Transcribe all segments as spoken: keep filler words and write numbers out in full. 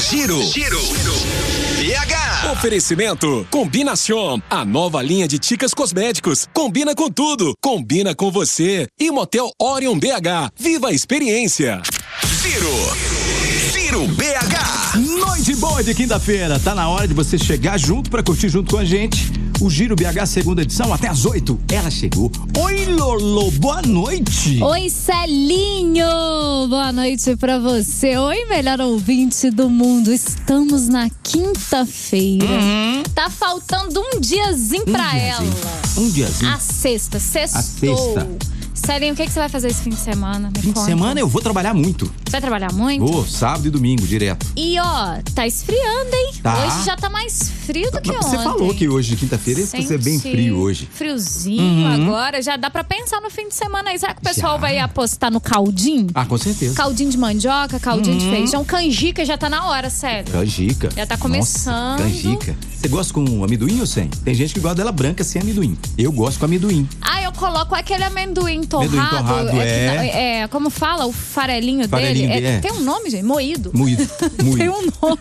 Giro. Giro. B H. Oferecimento Combinação, a nova linha de Ticas Cosméticos. Combina com tudo, combina com você. E Motel Orion B H. Viva a experiência. Giro. Giro B H. Noite boa de quinta-feira. Tá na hora de você chegar junto pra curtir junto com a gente o Giro B H segunda edição até às oito. Ela chegou. Oi, Lolo, boa noite. Oi, Celinho, boa noite pra você. Oi, melhor ouvinte do mundo. Estamos na quinta-feira. Uhum. Tá faltando um diazinho um pra diazinho. ela. Um diazinho. A sexta, sextou. A sexta. Celinho, o que, que você vai fazer esse fim de semana? Me Fim conta. de semana eu vou trabalhar muito. Você vai trabalhar muito? Vou, sábado e domingo, direto. E ó, tá esfriando, hein? Tá. Hoje já tá mais frio do que Mas ontem. você falou que hoje, quinta-feira, ia ser bem frio hoje. Friozinho Uhum. agora. Já dá pra pensar no fim de semana aí. Será que o pessoal Já. vai apostar no caldinho? Ah, com certeza. Caldinho de mandioca, caldinho Uhum. de feijão. Canjica já tá na hora, sério. Canjica. Já tá começando. Nossa, canjica. Você gosta com amendoim ou sem? Tem gente que gosta dela branca sem amendoim. Eu gosto com amendoim. Ah, eu coloco aquele amendoim torrado. Amendoim torrado, é, que é. tá- é. Como fala? O farelinho, Farelinho dele. dele, É, é. Tem um nome, gente? Moído. Moído. Moído. Tem um nome.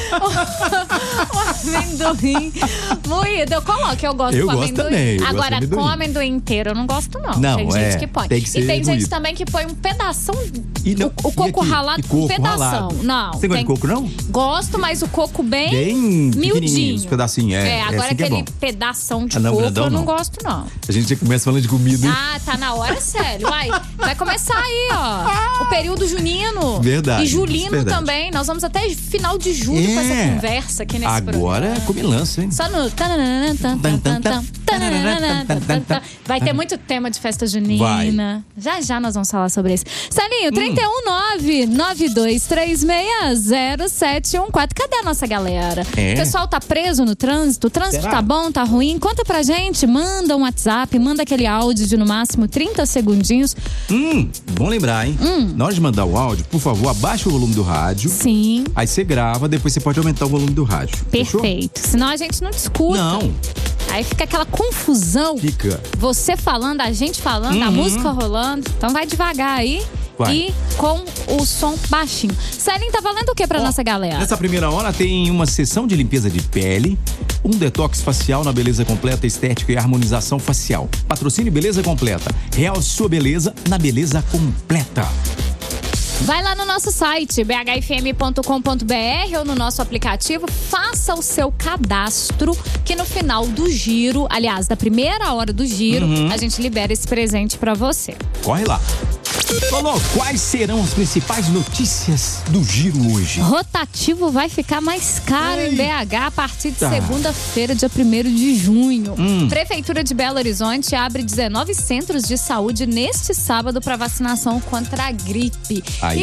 o amendoim moído. Eu coloco, eu gosto Eu com gosto amendoim. também, eu gosto Agora, de amendoim. com amendoim inteiro, eu não gosto, não. Não, tem é, gente que põe. tem que ser e tem gente moído. também que põe um pedação. E não- o, o e coco aqui? ralado E com um coco pedação. ralado? Não. Você gosta tem- de coco, não? Gosto, mas o coco bem, Bem pequenininho, miudinho. os pedacinhos, é. É, É agora assim que é aquele bom. pedação de Ah, não, coco grandão eu não não. gosto, não. A gente já começa falando de comida, hein? Ah, tá na hora, sério. Vai, vai começar aí, ó. O período junino. Verdade, E julino verdade. também. Nós vamos até final de julho com É. essa conversa aqui nesse Agora programa. é comilança, hein? Só no... tananana, tan, tan, tan, tan, tananana, tan, tan, tan. Vai ter muito tema de festa junina. Vai. Já já nós vamos falar sobre isso. Celinho, trinta e um, nove nove dois três seis zero sete um quatro. Cadê a nossa galera? É. O pessoal tá preso no trânsito? O trânsito Será? tá bom, tá ruim? Conta pra gente, manda um WhatsApp, manda aquele áudio de no máximo trinta segundinhos. Hum, bom lembrar, hein? Hum. Na hora de mandar o áudio, por favor, abaixa o volume do rádio. Sim, Aí você grava, depois você pode aumentar o volume do rádio. Fechou? perfeito. Senão a gente não discuta. Não, Aí fica aquela confusão. fica. Você falando, a gente falando, a Uhum. música rolando. Então vai devagar aí. Vai. E com o som baixinho. Celinho, tá valendo o que pra Ó, nossa galera? Nessa primeira hora tem uma sessão de limpeza de pele, um detox facial na beleza completa, estética e harmonização facial. Patrocínio Beleza Completa. Realce sua beleza na beleza completa. Vai lá no nosso site, b h f m ponto com ponto b r ou no nosso aplicativo, faça o seu cadastro, que no final do giro, aliás, da primeira hora do giro, Uhum. a gente libera esse presente pra você. Corre lá. Lolo, quais serão as principais notícias do giro hoje? Rotativo vai ficar mais caro em Ei. B H a partir de Tá. segunda-feira, dia primeiro de junho. Hum. Prefeitura de Belo Horizonte abre dezenove centros de saúde neste sábado para vacinação contra a gripe. Aí